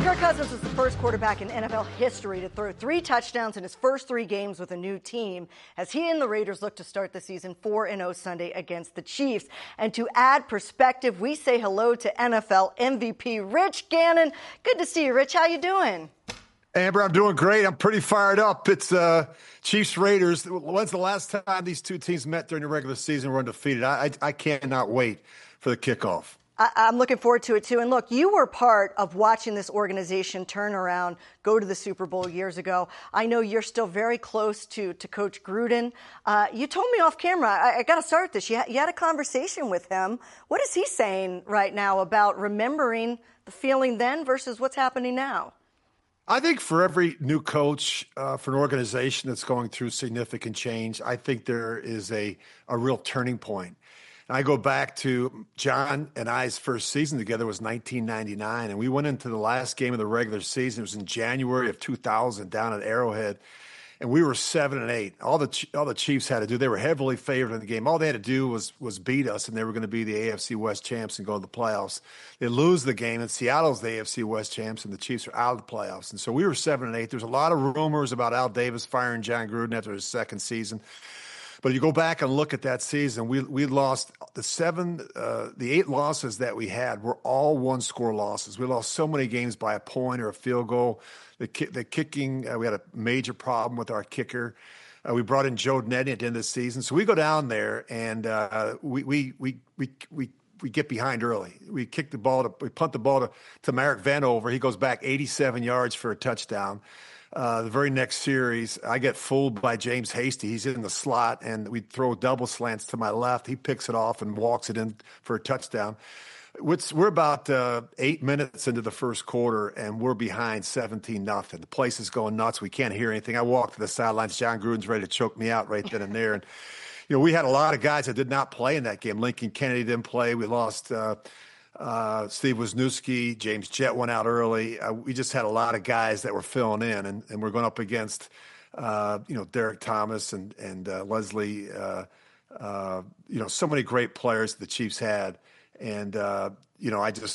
Kirk Cousins is the first quarterback in NFL history to throw 3 touchdowns in his first 3 games with a new team as he and the Raiders look to start the season 4-0 Sunday against the Chiefs. And to add perspective, we say hello to NFL MVP Rich Gannon. Good to see you, Rich. How you doing? Amber, I'm doing great. I'm pretty fired up. It's Chiefs-Raiders. When's the last time these two teams met during the regular season and were undefeated? I cannot wait for the kickoff. I'm looking forward to it, too. And look, you were part of watching this organization turn around, go to the Super Bowl years ago. I know you're still very close to Coach Gruden. You told me off camera, I got to start this. You had a conversation with him. What is he saying right now about remembering the feeling then versus what's happening now? I think for every new coach, for an organization that's going through significant change, I think there is a real turning point. I go back to John and I's first season together was 1999, and we went into the last game of the regular season. It was in January of 2000 down at Arrowhead, and we were 7-8. All the Chiefs had to do, they were heavily favored in the game. All they had to do was beat us, and they were going to be the AFC West champs and go to the playoffs. They lose the game, and Seattle's the AFC West champs, and the Chiefs are out of the playoffs. And so we were 7-8. There's a lot of rumors about Al Davis firing John Gruden after his second season. But you go back and look at that season, we lost the 8 losses that we had were all one-score losses. We lost so many games by a point or a field goal. The kicking, we had a major problem with our kicker. We brought in Joe Nedney at the end of the season. So we go down there and we get behind early. We kick the ball, we punt the ball to Marek Vanover. He goes back 87 yards for a touchdown. The very next series, I get fooled by James Hasty. He's in the slot, and we throw double slants to my left. He picks it off and walks it in for a touchdown. We're about 8 minutes into the first quarter, and we're behind 17-0. The place is going nuts. We can't hear anything. I walk to the sidelines. John Gruden's ready to choke me out right then and there. And, we had a lot of guys that did not play in that game. Lincoln Kennedy didn't play. We lost Steve Wisniewski, James Jett went out early. We just had a lot of guys that were filling in, and we're going up against, Derek Thomas and Leslie, so many great players the Chiefs had. And, it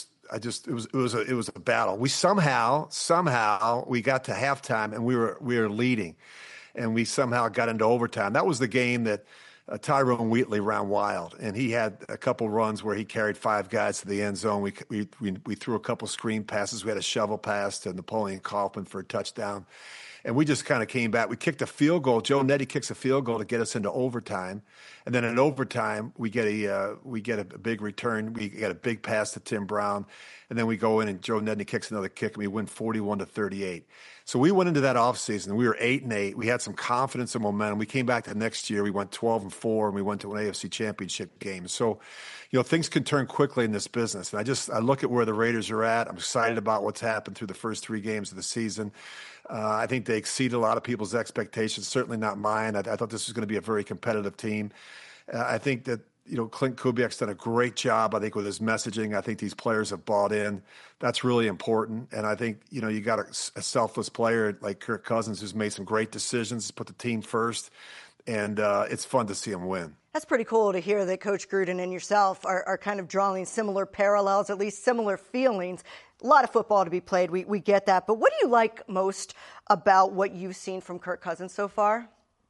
was a battle. We somehow we got to halftime and we were leading, and we somehow got into overtime. That was the game that Tyrone Wheatley ran wild, and he had a couple runs where he carried 5 guys to the end zone. We threw a couple screen passes. We had a shovel pass to Napoleon Kaufman for a touchdown, and we just kind of came back. We kicked a field goal. Joe Nedney kicks a field goal to get us into overtime, and then in overtime we get a big return. We get a big pass to Tim Brown, and then we go in and Joe Nedney kicks another kick, and we win 41-38. So we went into that offseason. We were 8-8. We had some confidence and momentum. We came back the next year. We went 12-4, and we went to an AFC Championship game. So, things can turn quickly in this business. And I look at where the Raiders are at. I'm excited about what's happened through the first 3 games of the season. I think they exceeded a lot of people's expectations, certainly not mine. I thought this was going to be a very competitive team. I think that, Clint Kubiak's done a great job, I think, with his messaging. I think these players have bought in. That's really important. And I think, you got a selfless player like Kirk Cousins who's made some great decisions, put the team first, and it's fun to see him win. That's pretty cool to hear that Coach Gruden and yourself are kind of drawing similar parallels, at least similar feelings. A lot of football to be played. We get that. But what do you like most about what you've seen from Kirk Cousins so far?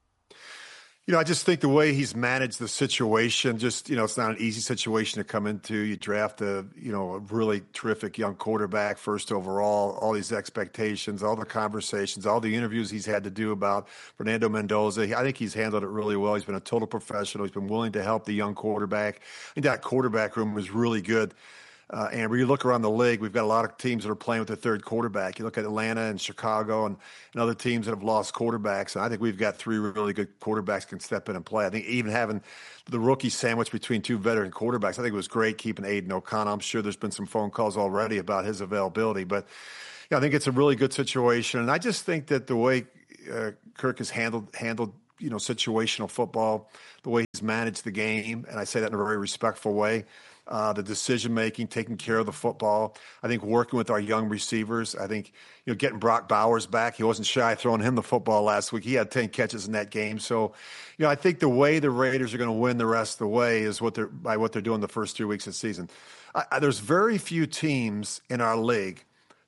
I just think the way he's managed the situation, it's not an easy situation to come into. You draft a really terrific young quarterback, first overall, all these expectations, all the conversations, all the interviews he's had to do about Fernando Mendoza. I think he's handled it really well. He's been a total professional. He's been willing to help the young quarterback. I think that quarterback room was really good. Amber, you look around the league, we've got a lot of teams that are playing with their third quarterback. You look at Atlanta and Chicago and other teams that have lost quarterbacks, and I think we've got 3 really good quarterbacks can step in and play. I think even having the rookie sandwich between 2 veteran quarterbacks, I think it was great keeping Aiden O'Connell. I'm sure there's been some phone calls already about his availability, but I think it's a really good situation. And I just think that the way Kirk has handled situational football, the way he's managed the game, and I say that in a very respectful way, the decision-making, taking care of the football. I think working with our young receivers. I think, getting Brock Bowers back. He wasn't shy throwing him the football last week. He had 10 catches in that game. So, I think the way the Raiders are going to win the rest of the way is by what they're doing the first 3 weeks of the season. There's very few teams in our league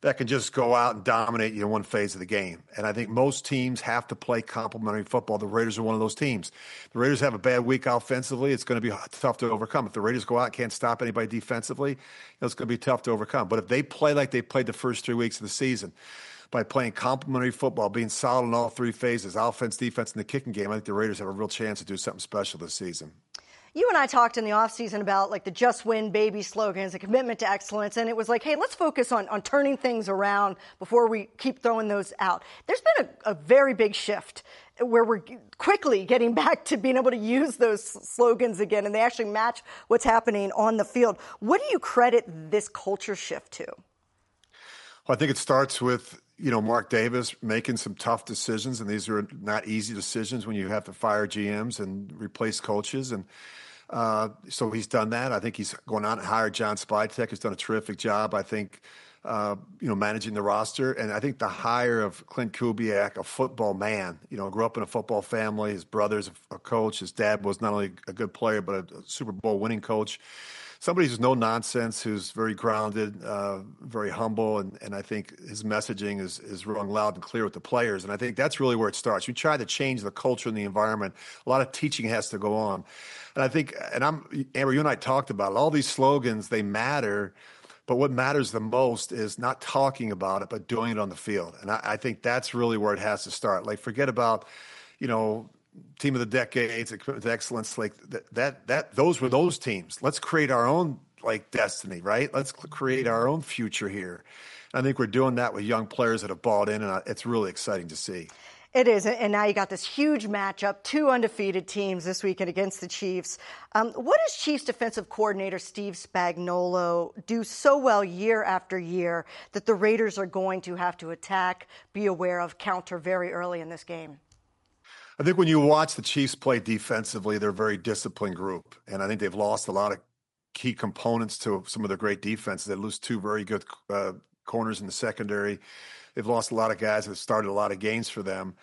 that can just go out and dominate you in one phase of the game. And I think most teams have to play complementary football. The Raiders are one of those teams. The Raiders have a bad week offensively. It's going to be tough to overcome. If the Raiders go out and can't stop anybody defensively, it's going to be tough to overcome. But if they play like they played the first 3 weeks of the season, by playing complementary football, being solid in all three phases, offense, defense, and the kicking game, I think the Raiders have a real chance to do something special this season. You and I talked in the offseason about like the just win baby slogans, a commitment to excellence. And it was like, hey, let's focus on turning things around before we keep throwing those out. There's been a very big shift where we're quickly getting back to being able to use those slogans again, and they actually match what's happening on the field. What do you credit this culture shift to? Well, I think it starts with, Mark Davis making some tough decisions, and these are not easy decisions when you have to fire GMs and replace coaches. And so he's done that. I think he's going on and hired John Spytek, who's done a terrific job, I think, managing the roster. And I think the hire of Clint Kubiak, a football man, grew up in a football family. His brother's a coach. His dad was not only a good player, but a Super Bowl winning coach. Somebody who's no nonsense, who's very grounded, very humble, and I think his messaging is rung loud and clear with the players. And I think that's really where it starts. You try to change the culture and the environment. A lot of teaching has to go on. And I think, Amber, you and I talked about it, all these slogans, they matter, but what matters the most is not talking about it, but doing it on the field. And I think that's really where it has to start. Like, forget about, team of the decades, commitment to excellence, like that. Those were those teams. Let's create our own destiny, right? Let's create our own future here. And I think we're doing that with young players that have bought in, and it's really exciting to see. It is, and now you got this huge matchup, two undefeated teams this weekend against the Chiefs. What does Chiefs defensive coordinator Steve Spagnuolo do so well year after year that the Raiders are going to have to attack, be aware of, counter very early in this game? I think when you watch the Chiefs play defensively, they're a very disciplined group. And I think they've lost a lot of key components to some of their great defenses. They lose two very good corners in the secondary. They've lost a lot of guys that started a lot of games for them.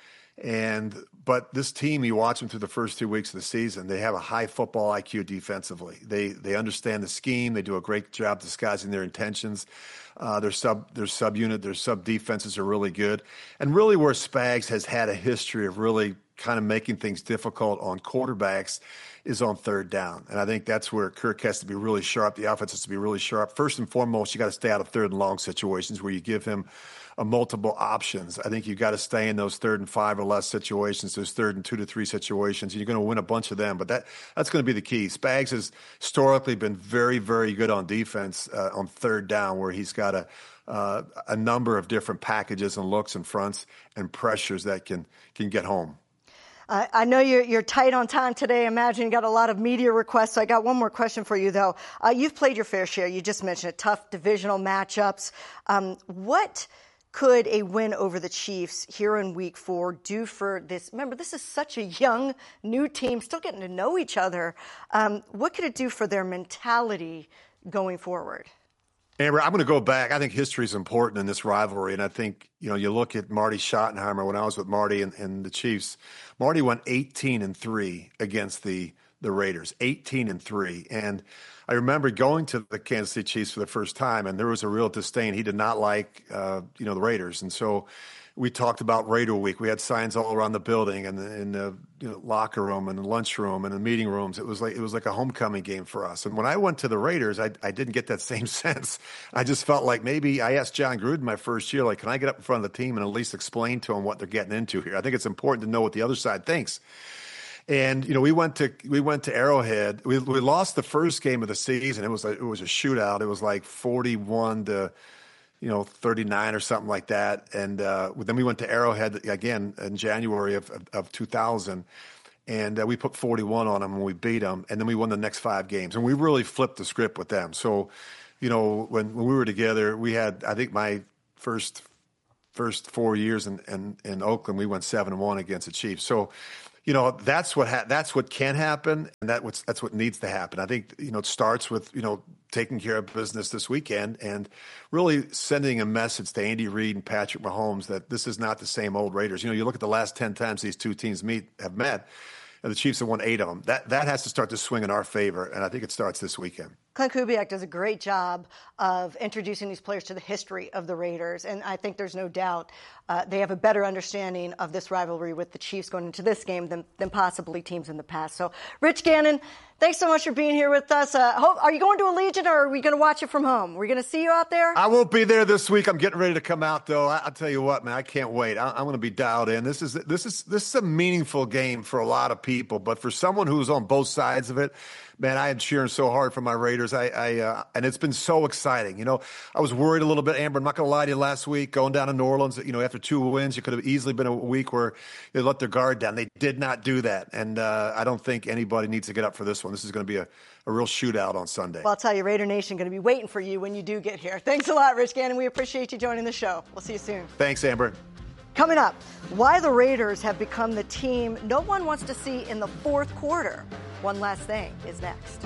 But this team, you watch them through the first 2 weeks of the season, they have a high football IQ defensively. They understand the scheme. They do a great job disguising their intentions. Their subunit, their sub defenses are really good. And really where Spags has had a history of really kind of making things difficult on quarterbacks is on third down. And I think that's where Kirk has to be really sharp. The offense has to be really sharp. First and foremost, you got to stay out of third and long situations where you give him multiple options. I think you got to stay in those 3rd and 5 or less situations, those 3rd and 2 to 3 situations. You're going to win a bunch of them, but that's going to be the key. Spags has historically been very, very good on defense on third down, where he's got a number of different packages and looks and fronts and pressures that can get home. I know you're tight on time today. I imagine you got a lot of media requests. So I got one more question for you, though. You've played your fair share. You just mentioned it, tough divisional matchups. What could a win over the Chiefs here in Week 4 do for this? Remember, this is such a young, new team, still getting to know each other. What could it do for their mentality going forward? Amber, I'm going to go back. I think history is important in this rivalry. And I think, you look at Marty Schottenheimer when I was with Marty and the Chiefs. Marty went 18-3 against the Raiders, 18-3. And I remember going to the Kansas City Chiefs for the first time, and there was a real disdain. He did not like, the Raiders. And so we talked about Raider Week. We had signs all around the building and in the locker room and the lunchroom and the meeting rooms. It was like a homecoming game for us. And when I went to the Raiders, I didn't get that same sense. I just felt like maybe I asked John Gruden my first year, can I get up in front of the team and at least explain to them what they're getting into here? I think it's important to know what the other side thinks. And we went to Arrowhead. We lost the first game of the season. It was a shootout. It was like 41-39 or something like that. And then we went to Arrowhead again in January of 2000, and we put 41 on them and we beat them. And then we won the next 5 games, and we really flipped the script with them. So, when we were together, we had, I think, my first 4 years in Oakland, we went 7-1 against the Chiefs. So, that's what can happen, and that's what needs to happen. I think it starts with taking care of business this weekend and really sending a message to Andy Reid and Patrick Mahomes that this is not the same old Raiders. You look at the last 10 times these two teams have met. and the Chiefs have won 8 of them. That has to start to swing in our favor, and I think it starts this weekend. Clint Kubiak does a great job of introducing these players to the history of the Raiders, and I think there's no doubt they have a better understanding of this rivalry with the Chiefs going into this game than possibly teams in the past. So, Rich Gannon, thanks so much for being here with us. Are you going to Allegiant, or are we going to watch it from home? We're going to see you out there? I won't be there this week. I'm getting ready to come out, though. I'll tell you what, man, I can't wait. I'm going to be dialed in. This is a meaningful game for a lot of people, but for someone who's on both sides of it, man, I am cheering so hard for my Raiders. And it's been so exciting. You know, I was worried a little bit, Amber. I'm not going to lie to you. Last week, going down to New Orleans, you know, after 2 wins, it could have easily been a week where they let their guard down. They did not do that, and I don't think anybody needs to get up for this one. This is going to be a real shootout on Sunday. Well, I'll tell you, Raider Nation going to be waiting for you when you do get here. Thanks a lot, Rich Gannon. We appreciate you joining the show. We'll see you soon. Thanks, Amber. Coming up, why the Raiders have become the team no one wants to see in the fourth quarter. One Last Thing is next.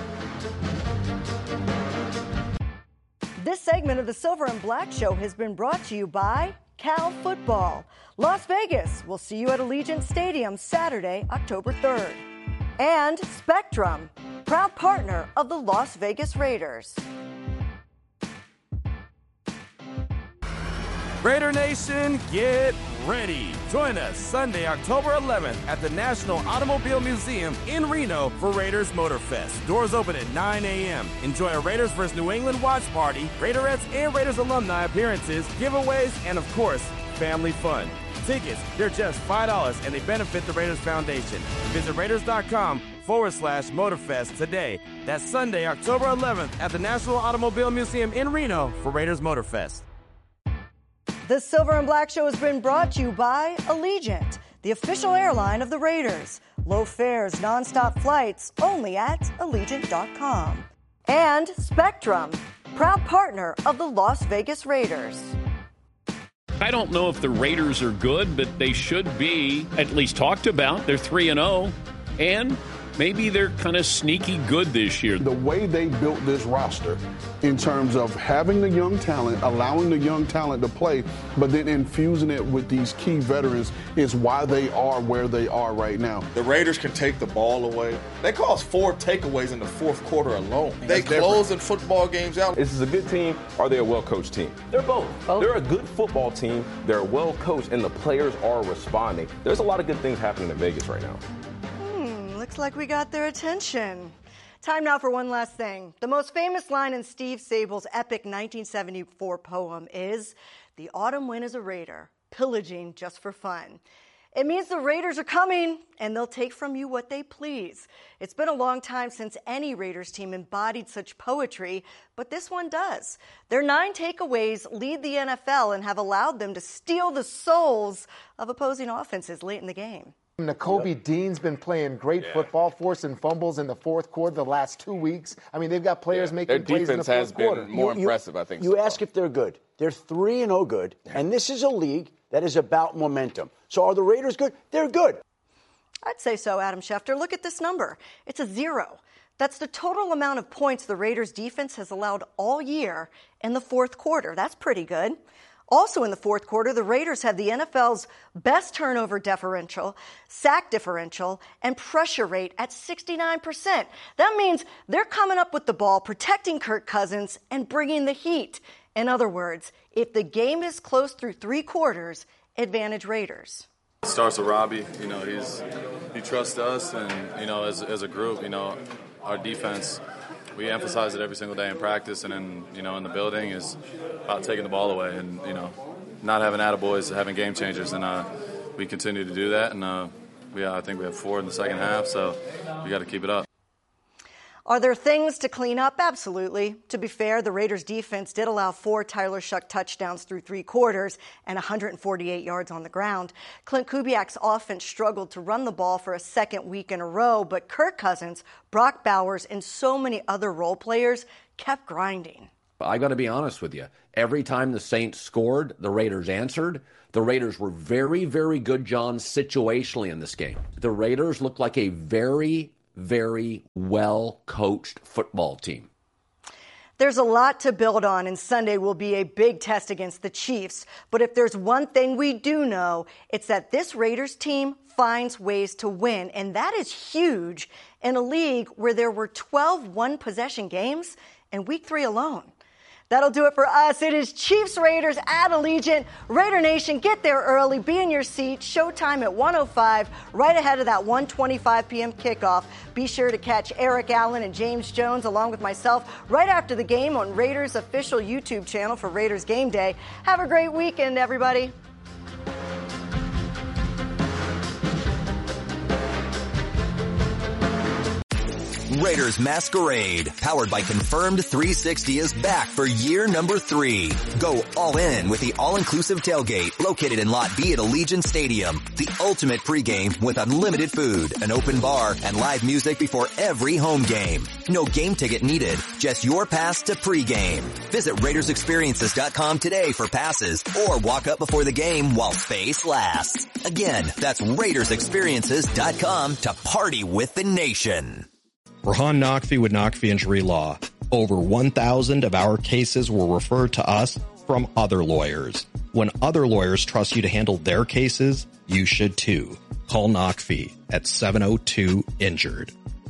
This segment of the Silver and Black Show has been brought to you by Cal Football. Las Vegas will see you at Allegiant Stadium Saturday, October 3rd. And Spectrum, proud partner of the Las Vegas Raiders. Raider Nation, get ready. Join us Sunday, October 11th at the National Automobile Museum in Reno for Raiders Motor Fest. Doors open at 9 a.m. Enjoy a Raiders vs. New England watch party, Raiderettes and Raiders alumni appearances, giveaways, and of course, family fun. Tickets, they're just $5 and they benefit the Raiders Foundation. Visit Raiders.com/MotorFest today. That's Sunday, October 11th at the National Automobile Museum in Reno for Raiders Motor Fest. The Silver and Black Show has been brought to you by Allegiant, the official airline of the Raiders. Low fares, nonstop flights, only at Allegiant.com. And Spectrum, proud partner of the Las Vegas Raiders. I don't know if the Raiders are good, but they should be at least talked about. They're 3-0, and maybe they're kind of sneaky good this year. The way they built this roster in terms of having the young talent, allowing the young talent to play, but then infusing it with these key veterans is why they are where they are right now. The Raiders can take the ball away. They caused 4 takeaways in the fourth quarter alone. They closing football games out. Is this a good team or are they a well-coached team? They're both. They're a good football team. They're well-coached, and the players are responding. There's a lot of good things happening in Vegas right now. Looks like we got their attention. Time now for one last thing. The most famous line in Steve Sable's epic 1974 poem is, "The autumn wind is a raider, pillaging just for fun." It means the Raiders are coming, and they'll take from you what they please. It's been a long time since any Raiders team embodied such poetry, but this one does. Their 9 takeaways lead the NFL and have allowed them to steal the souls of opposing offenses late in the game. Nakobe Dean's been playing great football, forcing fumbles in the fourth quarter the last 2 weeks. I mean, they've got players making plays in the fourth quarter. Their defense has been more impressive, I think. You ask if they're good. They're 3-0 good, and this is a league that is about momentum. So are the Raiders good? They're good. I'd say so, Adam Schefter. Look at this number. It's a 0. That's the total amount of points the Raiders defense has allowed all year in the fourth quarter. That's pretty good. Also in the fourth quarter, the Raiders had the NFL's best turnover differential, sack differential, and pressure rate at 69%. That means they're coming up with the ball, protecting Kirk Cousins, and bringing the heat. In other words, if the game is close through 3 quarters, advantage Raiders. It starts with Robbie. You know, he trusts us, and, you know, as a group, you know, our defense, we emphasize it every single day in practice, and then, you know, in the building is about taking the ball away and, you know, not having attaboys, having game changers. And we continue to do that. And I think we have 4 in the second half, so we got to keep it up. Are there things to clean up? Absolutely. To be fair, the Raiders defense did allow 4 Tyler Shuck touchdowns through 3 quarters and 148 yards on the ground. Clint Kubiak's offense struggled to run the ball for a second week in a row, but Kirk Cousins, Brock Bowers, and so many other role players kept grinding. I got to be honest with you. Every time the Saints scored, the Raiders answered. The Raiders were very, very good, John, situationally in this game. The Raiders looked like a very well-coached football team. There's a lot to build on, and Sunday will be a big test against the Chiefs. But if there's one thing we do know, it's that this Raiders team finds ways to win, and that is huge in a league where there were 12 one-possession games in Week 3 alone. That'll do it for us. It is Chiefs Raiders at Allegiant. Raider Nation, get there early. Be in your seat. Showtime at 1:05, right ahead of that 1:25 p.m. kickoff. Be sure to catch Eric Allen and James Jones along with myself right after the game on Raiders' official YouTube channel for Raiders Game Day. Have a great weekend, everybody. Raiders Masquerade, powered by Confirmed 360, is back for year number 3. Go all in with the all-inclusive tailgate located in Lot B at Allegiant Stadium. The ultimate pregame with unlimited food, an open bar, and live music before every home game. No game ticket needed, just your pass to pregame. Visit RaidersExperiences.com today for passes or walk up before the game while space lasts. Again, that's RaidersExperiences.com to party with the nation. Rahan Naqvi with Naqvi Injury Law. Over 1,000 of our cases were referred to us from other lawyers. When other lawyers trust you to handle their cases, you should too. Call Naqvi at 702-INJURED.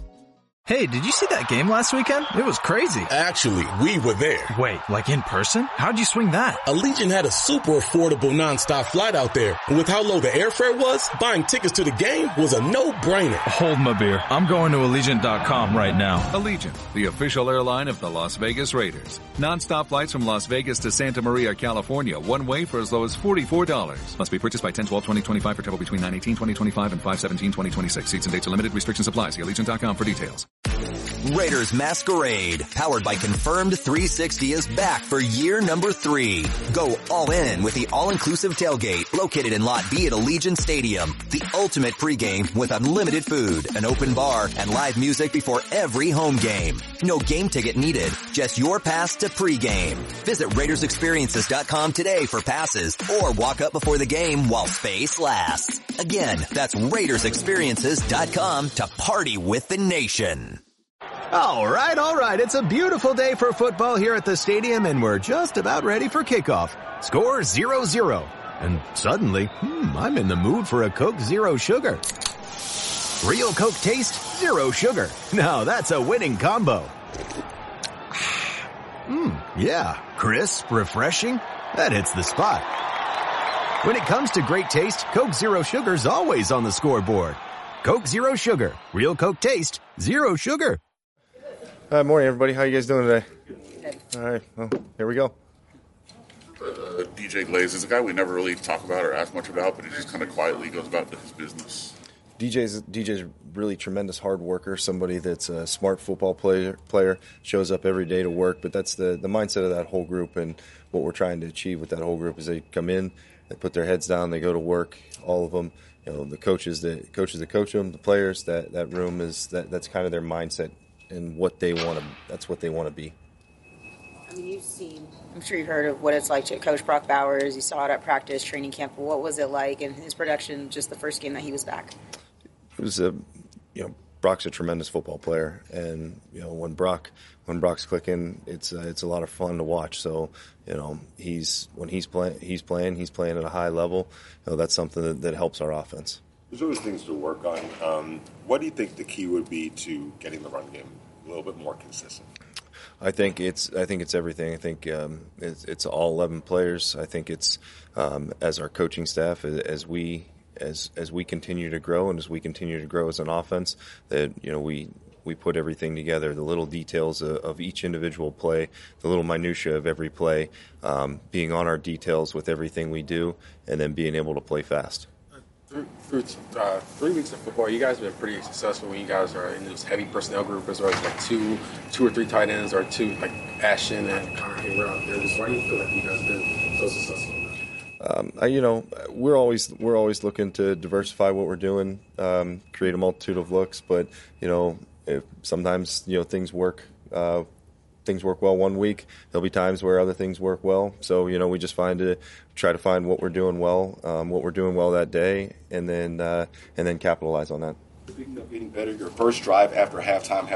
Hey, did you see that game last weekend? It was crazy. Actually, we were there. Wait, like in person? How'd you swing that? Allegiant had a super affordable nonstop flight out there. And with how low the airfare was, buying tickets to the game was a no-brainer. Hold my beer. I'm going to Allegiant.com right now. Allegiant, the official airline of the Las Vegas Raiders. Nonstop flights from Las Vegas to Santa Maria, California, one way for as low as $44. Must be purchased by 10/12/2025 for travel between 9/18/2025 and 5/17/2026. Seats and dates are limited. Restrictions apply. See Allegiant.com for details. Raiders Masquerade, powered by Confirmed 360, is back for year number 3. Go all in with the all-inclusive tailgate located in Lot B at Allegiant Stadium. The ultimate pregame with unlimited food, an open bar, and live music before every home game. No game ticket needed, just your pass to pregame. Visit RaidersExperiences.com today for passes or walk up before the game while space lasts. Again, that's RaidersExperiences.com to party with the nation. All right. It's a beautiful day for football here at the stadium, and we're just about ready for kickoff. Score 0-0. And suddenly, I'm in the mood for a Coke Zero Sugar. Real Coke taste, zero sugar. Now that's a winning combo. Yeah, crisp, refreshing. That hits the spot. When it comes to great taste, Coke Zero Sugar's always on the scoreboard. Coke Zero Sugar. Real Coke taste, zero sugar. Morning, everybody. How you guys doing today? All right. Well, here we go. DJ Glaze is a guy we never really talk about or ask much about, but he just kind of quietly goes about his business. DJ's really tremendous hard worker, somebody that's a smart football player, shows up every day to work, but that's the mindset of that whole group, and what we're trying to achieve with that whole group is they come in, they put their heads down, they go to work, all of them. You know, the coaches that coach them, the players, that room is that's kind of their mindset and what they want to. That's what they want to be. I mean, I'm sure you've heard of what it's like to coach Brock Bowers. You saw it at practice, training camp. What was it like in his production, just the first game that he was back? It was Brock's a tremendous football player, and when Brock's clicking, it's a lot of fun to watch. So he's playing at a high level. That's something that helps our offense. There's always things to work on. What do you think the key would be to getting the run game a little bit more consistent? I think it's everything. I think it's all 11 players. I think it's as our coaching staff, as we continue to grow and as we continue to grow as an offense, that we put everything together, the little details of each individual play, the little minutia of every play, being on our details with everything we do, and then being able to play fast. Through 3 weeks of football, you guys have been pretty successful when you guys are in this heavy personnel group, as well as like two or three tight ends, or two like Ashton and Connor Hayward out there. Just why do you feel like you guys have been so successful? We're always looking to diversify what we're doing, create a multitude of looks. But if sometimes things work well one week. There'll be times where other things work well. So we just try to find what we're doing well, that day, and then capitalize on that. Speaking of getting better, your first drive after halftime